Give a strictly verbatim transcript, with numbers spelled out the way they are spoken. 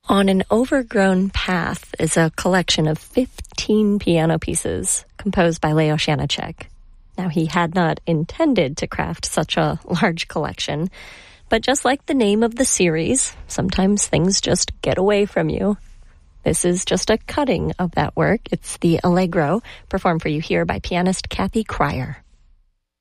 On an Overgrown Path is a collection of fifteen piano pieces composed by Leo Janáček. Now, he had not intended to craft such a large collection, but just like the name of the series, sometimes things just get away from you. This is just a cutting of that work. It's the Allegro, performed for you here by pianist Kathy Cryer.